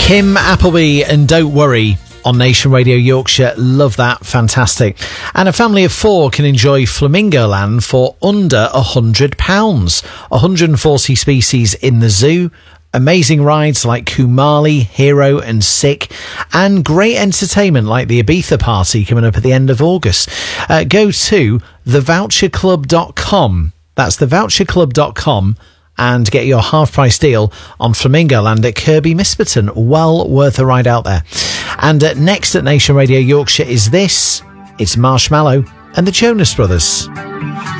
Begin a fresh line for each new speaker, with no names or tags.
Kim Appleby and Don't Worry on Nation Radio Yorkshire. Love that. Fantastic. And a family of 4 can enjoy Flamingo Land for under £100. 140 species in the zoo. Amazing rides like Kumali, Hero and Sick, and great entertainment like the Ibiza party coming up at the end of August. Go to thevoucherclub.com. That's thevoucherclub.com and get your half-price deal on Flamingo Land at Kirby Misperton. Well worth a ride out there. And next at Nation Radio Yorkshire is this. It's Marshmallow and the Jonas Brothers.